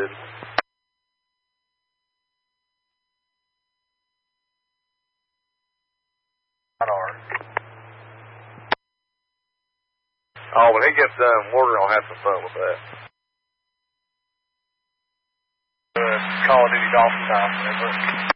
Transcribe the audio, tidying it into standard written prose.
good. Oh, when he gets done, we're going to have some fun with that. Call of Duty Dolphin time.